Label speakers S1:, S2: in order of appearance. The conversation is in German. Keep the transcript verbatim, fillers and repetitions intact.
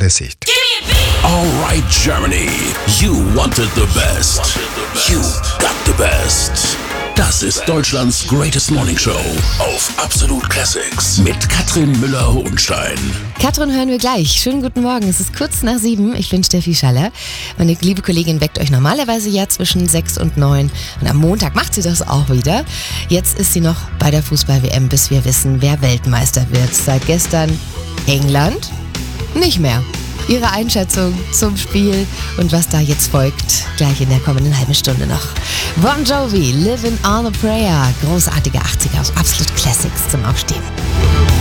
S1: vernachlässigt.
S2: Alright Germany, you wanted the best. You got the best. Das ist Deutschlands Greatest Morning Show auf Absolut Classics mit Katrin Müller-Hohenstein.
S3: Katrin hören wir gleich. Schönen guten Morgen. Es ist kurz nach sieben. Ich bin Steffi Schaller. Meine liebe Kollegin weckt euch normalerweise ja zwischen sechs und neun. Und am Montag macht sie das auch wieder. Jetzt ist sie noch bei der Fußball-W M, bis wir wissen, wer Weltmeister wird. Seit gestern England? Nicht mehr. Ihre Einschätzung zum Spiel und was da jetzt folgt, gleich in der kommenden halben Stunde noch. Bon Jovi, Living on a Prayer, großartige achtziger, absolut Classics zum Aufstehen.